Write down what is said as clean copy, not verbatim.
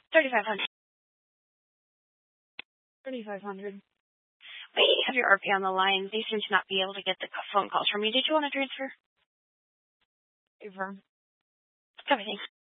$3,500. 3,500. Wait, you have your RP on the line. They seem to not be able to get the phone calls from you. Did you want to transfer? Affirm. Everything.